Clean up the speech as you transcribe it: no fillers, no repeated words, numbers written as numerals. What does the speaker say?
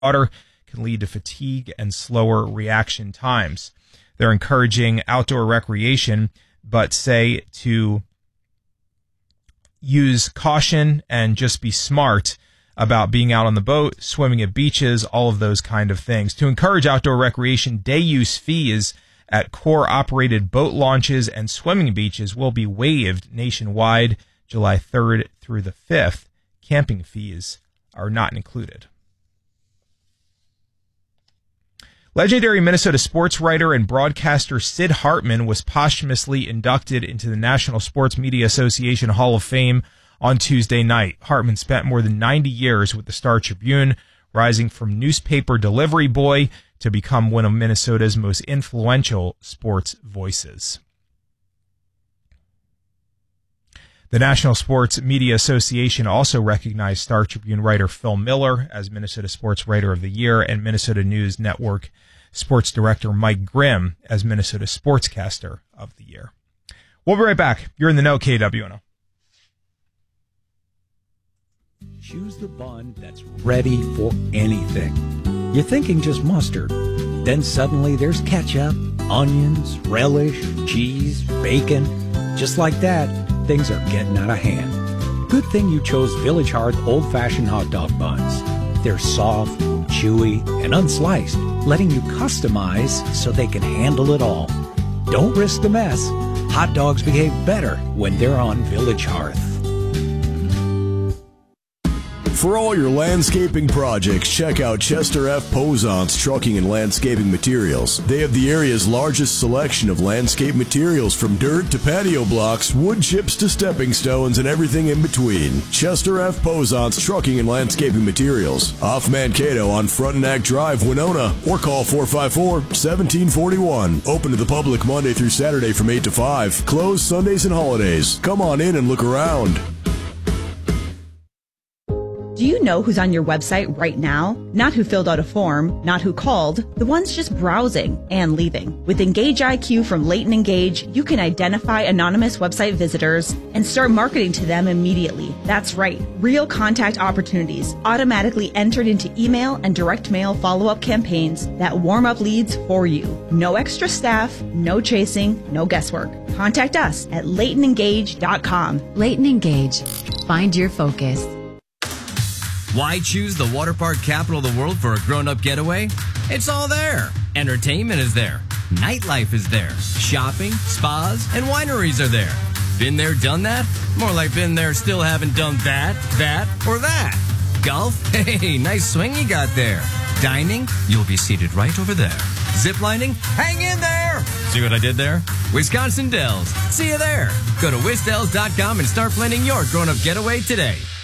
water can lead to fatigue and slower reaction times. They're encouraging outdoor recreation, but say to use caution and just be smart about being out on the boat, swimming at beaches, all of those kind of things. To encourage outdoor recreation, day use fees at core-operated boat launches and swimming beaches will be waived nationwide July 3rd through the 5th. Camping fees are not included. Legendary Minnesota sports writer and broadcaster Sid Hartman was posthumously inducted into the National Sports Media Association Hall of Fame on Tuesday night. Hartman spent more than 90 years with the Star Tribune, rising from newspaper delivery boy to become one of Minnesota's most influential sports voices. The National Sports Media Association also recognized Star Tribune writer Phil Miller as Minnesota Sports Writer of the Year and Minnesota News Network Sports Director Mike Grimm as Minnesota Sportscaster of the Year. We'll be right back. You're in the know, KWNO. Choose the bun that's ready for anything. You're thinking just mustard. Then suddenly there's ketchup, onions, relish, cheese, bacon. Just like that, things are getting out of hand. Good thing you chose Village Hearth old-fashioned hot dog buns. They're soft, chewy, and unsliced, letting you customize so they can handle it all. Don't risk the mess. Hot dogs behave better when they're on Village Hearth. For all your landscaping projects, check out Chester F. Posance Trucking and Landscaping Materials. They have the area's largest selection of landscape materials, from dirt to patio blocks, wood chips to stepping stones, and everything in between. Chester F. Posance Trucking and Landscaping Materials. Off Mankato on Frontenac Drive, Winona, or call 454-1741. Open to the public Monday through Saturday from 8 to 5. Closed Sundays and holidays. Come on in and look around. Do you know who's on your website right now? Not who filled out a form, not who called, the ones just browsing and leaving. With Engage IQ from Leighton Engage, you can identify anonymous website visitors and start marketing to them immediately. That's right, real contact opportunities automatically entered into email and direct mail follow-up campaigns that warm up leads for you. No extra staff, no chasing, no guesswork. Contact us at LeightonEngage.com. Leighton Engage. Find your focus. Why choose the water park capital of the world for a grown-up getaway? It's all there. Entertainment is there. Nightlife is there. Shopping, spas, and wineries are there. Been there, done that? More like been there, still haven't done that, or that. Golf? Hey, nice swing you got there. Dining? You'll be seated right over there. Ziplining? Hang in there! See what I did there? Wisconsin Dells. See you there. Go to wisdells.com and start planning your grown-up getaway today.